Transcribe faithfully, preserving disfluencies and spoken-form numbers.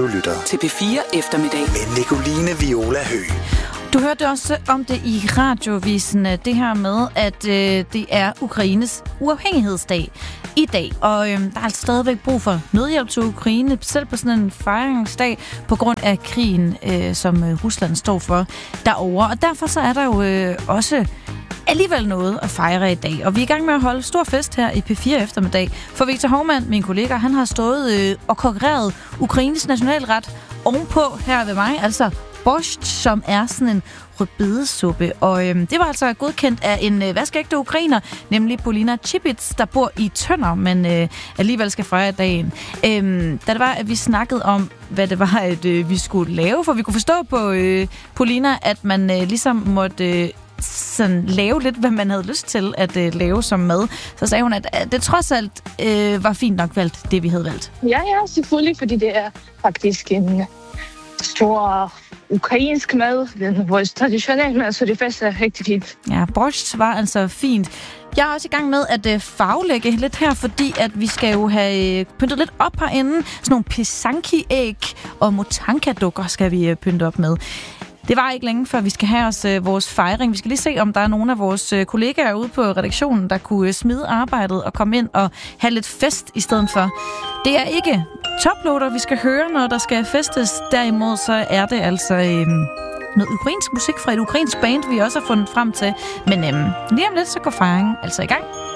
du lytter til P fire Eftermiddag med Nicoline Viola Høgh. Du hørte også om det i radiovisen, det her med, at øh, det er Ukraines uafhængighedsdag i dag. Og øh, der er altså stadigvæk brug for nødhjælp til Ukraine, selv på sådan en fejringsdag, på grund af krigen, øh, som øh, Rusland står for derovre. Og derfor så er der jo øh, også alligevel noget at fejre i dag. Og vi er i gang med at holde stor fest her i P fire Eftermiddag. For Victor Hovmand, min kollega, han har stået øh, og konkurreret Ukraines nationalret ovenpå her ved mig, altså borscht, som er sådan en rødbedesuppe. Og øhm, det var altså godkendt af en øh, vaskeægte ukrainer, nemlig Polina Chipits, der bor i Tønder, men øh, alligevel skal fejre dagen. Øhm, da det var, at vi snakkede om, hvad det var, at øh, vi skulle lave, for vi kunne forstå på øh, Polina, at man øh, ligesom måtte øh, sådan lave lidt, hvad man havde lyst til at øh, lave som mad. Så sagde hun, at, at det trods alt øh, var fint nok valgt, det vi havde valgt. Ja, ja, selvfølgelig, fordi det er faktisk en stor ukrainsk mad, den vores traditionelle mad, så det faktisk er rigtig fint. Ja, borscht var altså fint. Jeg er også i gang med at øh, farvelægge lidt her, fordi at vi skal jo have øh, pyntet lidt op herinde. Sådan nogle pisanki-æg og motanka-dukker skal vi øh, pynte op med. Det var ikke længe, før vi skal have os øh, vores fejring. Vi skal lige se, om der er nogle af vores øh, kollegaer ude på redaktionen, der kunne øh, smide arbejdet og komme ind og have lidt fest i stedet for. Det er ikke toploader, vi skal høre, når der skal festes. Derimod så er det altså øh, noget ukrainsk musik fra et ukrainsk band, vi også har fundet frem til. Men øh, lige om lidt, så går fejringen altså i gang.